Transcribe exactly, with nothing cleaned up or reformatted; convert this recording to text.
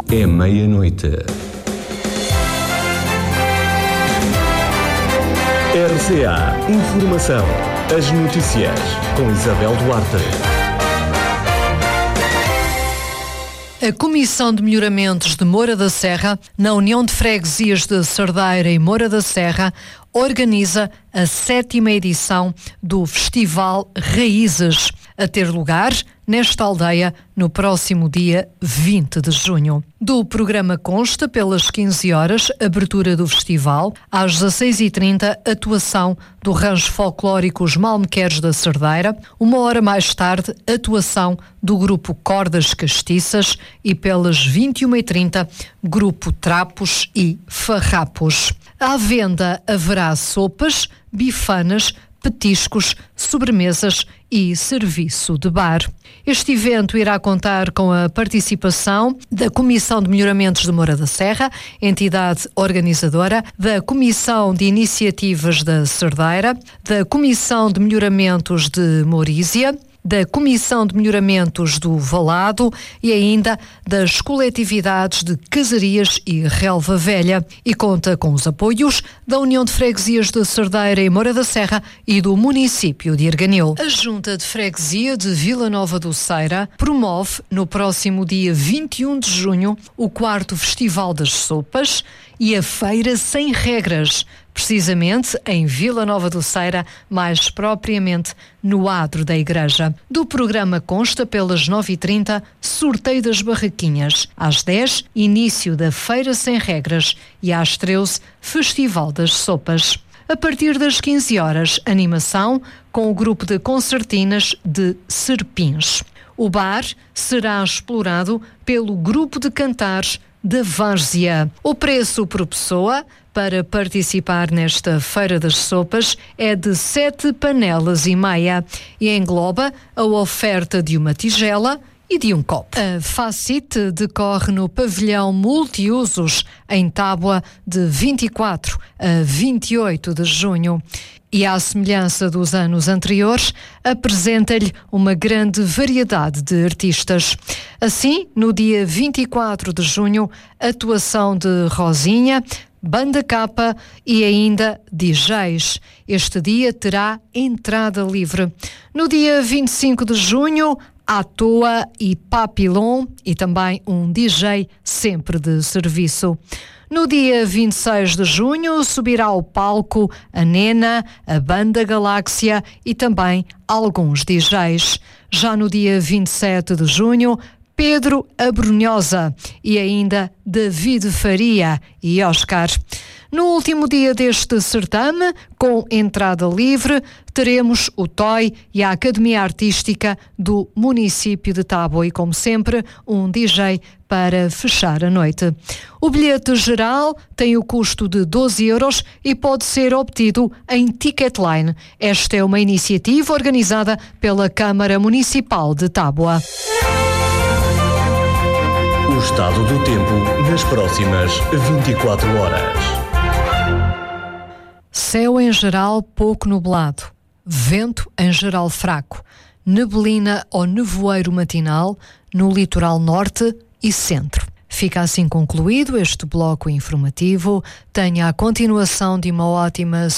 É meia-noite. R C A Informação. As notícias com Isabel Duarte. A Comissão de Melhoramentos de Moura da Serra, na União de Freguesias de Cerdeira e Moura da Serra, organiza a sétima edição do Festival Raízes, a ter lugar nesta aldeia no próximo dia vinte de junho. Do programa consta, pelas quinze horas, abertura do festival, às dezasseis e trinta, atuação do rancho folclórico Os Malmequeres da Cerdeira, uma hora mais tarde, atuação do grupo Cordas Castiças e pelas vinte e uma e trinta, grupo Trapos e Farrapos. À venda haverá sopas, bifanas, petiscos, sobremesas e serviço de bar. Este evento irá contar com a participação da Comissão de Melhoramentos de Moura da Serra, entidade organizadora, da Comissão de Iniciativas da Cerdeira, da Comissão de Melhoramentos de Morísia, da Comissão de Melhoramentos do Valado e ainda das coletividades de Casarias e Relva Velha, e conta com os apoios da União de Freguesias de Cerdeira e Moura da Serra e do município de Arganil. A Junta de Freguesia de Vila Nova do Ceira promove no próximo dia vinte e um de junho o quarto Festival das Sopas e a Feira Sem Regras, precisamente em Vila Nova do Ceira, mais propriamente no adro da igreja. Do programa consta, pelas nove e trinta, sorteio das barraquinhas, às dez, início da Feira Sem Regras e às treze, Festival das Sopas. A partir das quinze horas, animação com o grupo de concertinas de Serpins. O bar será explorado pelo grupo de cantares da Várzea. O preço por pessoa para participar nesta Feira das Sopas é de sete panelas e meia e engloba a oferta de uma tigela e de um copo. A Facite decorre no pavilhão multiusos em Tábua de vinte e quatro a vinte e oito de junho. E, à semelhança dos anos anteriores, apresenta-lhe uma grande variedade de artistas. Assim, no dia vinte e quatro de junho, atuação de Rosinha, Banda Capa e ainda D Js. Este dia terá entrada livre. No dia vinte e cinco de junho, à toa e Papillon e também um D J sempre de serviço. No dia vinte e seis de junho subirá ao palco a Nena, a Banda Galáxia e também alguns D Js. Já no dia vinte e sete de junho, Pedro Abrunhosa e ainda David Faria e Oscar. No último dia deste certame, com entrada livre, teremos o T O I e a Academia Artística do município de Tábua e, como sempre, um D J para fechar a noite. O bilhete geral tem o custo de doze euros e pode ser obtido em Ticketline. Esta é uma iniciativa organizada pela Câmara Municipal de Tábua. O estado do tempo nas próximas vinte e quatro horas. Céu em geral pouco nublado, vento em geral fraco, neblina ou nevoeiro matinal no litoral norte e centro. Fica assim concluído este bloco informativo. Tenha a continuação de uma ótima